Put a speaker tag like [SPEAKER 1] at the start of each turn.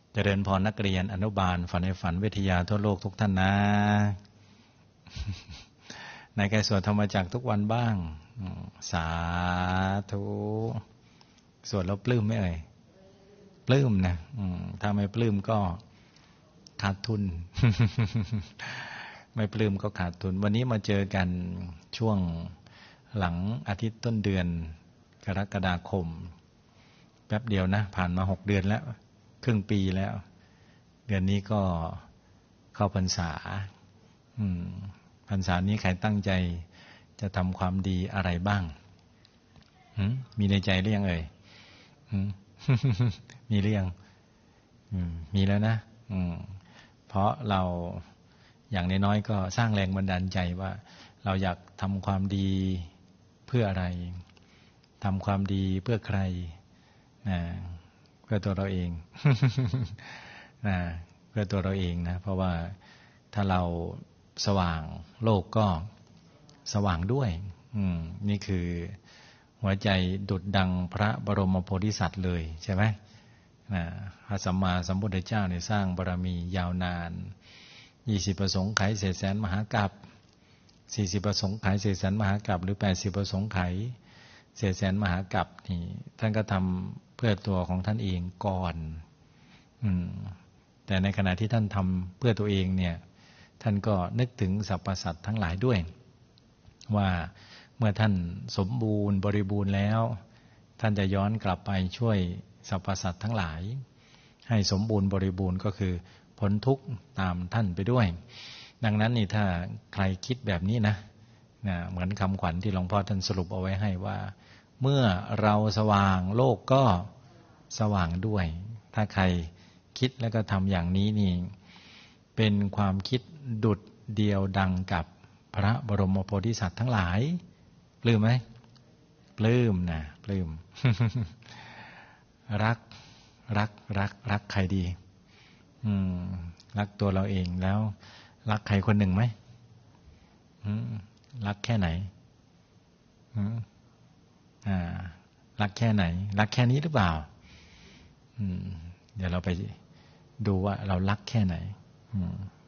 [SPEAKER 1] เจริญพรนักเรียนอนุบาลฝันในฝันวิทยาทั่วโลกทุกท่านนะในใครสวดธรรมจักรทุกวันบ้างสาธุสวดแล้วปลื้มไหมเอ่ยปลื้มนะถ้าไม่ปลื้มก็ขาดทุน ไม่ปลื้มก็ขาดทุนวันนี้มาเจอกันช่วงหลังอาทิตย์ต้นเดือนกรกฎาคมแป๊บเดียวนะผ่านมา6 เดือนแล้วครึ่งปีแล้วเดือนนี้ก็เข้าพรรษาพรรษานี้ใครตั้งใจจะทำความดีอะไรบ้างมีในใจหรือยังเอ่ยมีหรือยังมีแล้วนะเพราะเราอย่างน้อยๆก็สร้างแรงบันดาลใจว่าเราอยากทำความดีเพื่ออะไรทำความดีเพื่อใครเพื่อตัวเราเอง เพื่อตัวเราเองนะเพราะว่าถ้าเราสว่างโลกก็สว่างด้วยนี่คือหัวใจดุจดังพระบรมโพธิสัตว์เลยใช่ไหมพระสัมมาสัมพุทธเจ้าเนี่ยสร้างบารมียาวนาน20 ประสงค์ไขเศษแสนมหากัป40 ประสงค์ไขเศษแสนมหากัปหรือ80 ประสงค์ไขเศษแสนมหากัปนี่ท่านก็ทำเพื่อตัวของท่านเองก่อนแต่ในขณะที่ท่านทำเพื่อตัวเองเนี่ยท่านก็นึกถึงสรรพสัตว์ทั้งหลายด้วยว่าเมื่อท่านสมบูรณ์บริบูรณ์แล้วท่านจะย้อนกลับไปช่วยสรรพสัตว์ทั้งหลายให้สมบูรณ์บริบูรณ์ก็คือพ้นทุกข์ตามท่านไปด้วยดังนั้นนี่ถ้าใครคิดแบบนี้นะเหมือนคำขวัญที่หลวงพ่อท่านสรุปเอาไว้ให้ว่าเมื่อเราสว่างโลกก็สว่างด้วยถ้าใครคิดแล้วก็ทำอย่างนี้นี่เป็นความคิดดุจเดียวดังกับพระบรมโพธิสัตว์ทั้งหลายปลื้มไหมปลื้มนะปลื้ม รักใครดีรักตัวเราเองแล้วรักใครคนหนึ่งไหมรักแค่ไหนรักแค่ไหนรักแค่นี้หรือเปล่าเดี๋ยวเราไปดูว่าเรารักแค่ไหน